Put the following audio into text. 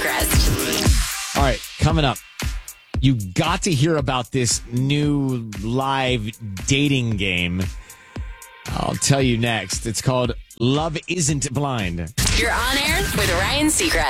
Seacrest. All right, coming up. You got to hear about this new live dating game. I'll tell you next. It's called Love Isn't Blind. You're on air with Ryan Seacrest.